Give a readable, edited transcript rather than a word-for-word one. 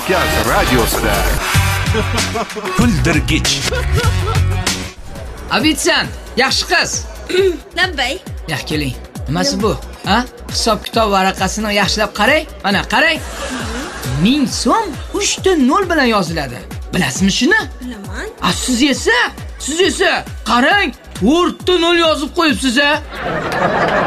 Kavkaz radiosida. Kuldirgich. Abitsan, yaxshi qiz. Labbay. Yo'q, keling. Nimasi bu? Ha? Hisob-kitob varaqasini yaxshilab qarang. Mana qarang. 1000 so'm 3 ta 0 bilan yoziladi. Bilasizmi shuni? Bilaman. Siz esa qarang, 4 ta 0 yozib qo'yibsiz-a.